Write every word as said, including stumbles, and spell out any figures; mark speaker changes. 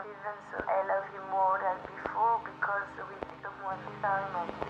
Speaker 1: even so, I love you more than before because we didn't want to start